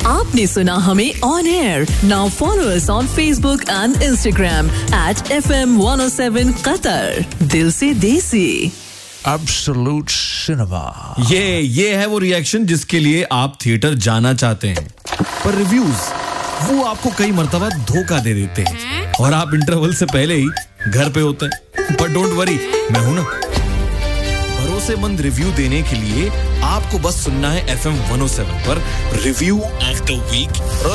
आपने सुना हमें on air. Now follow us on Facebook and Instagram @FM 107 Qatar. दिल से देसी. Absolute cinema. ये है वो रिएक्शन जिसके लिए आप थिएटर जाना चाहते हैं, पर रिव्यूज वो आपको कई मर्तबा धोखा दे देते हैं और आप इंटरवल से पहले ही घर पे होते हैं. पर डोंट वरी, मैं हूं ना. भरोसेमंद रिव्यू देने के लिए आपको बस सुनना है FM 107 पर रिव्यू ऑफ द वीक.